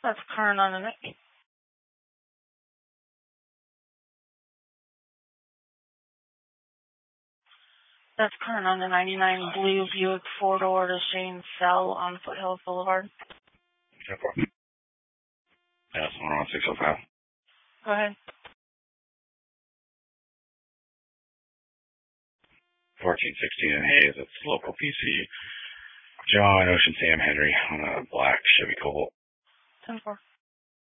That's current on the That's current on the 99 blue Buick 4-door to Shane Cell on Foothills Boulevard. Yeah, that's 11605. Go ahead. 1416 in Hayes. It's local PC. John Ocean Sam Henry on a black Chevy Cobalt. 10-4.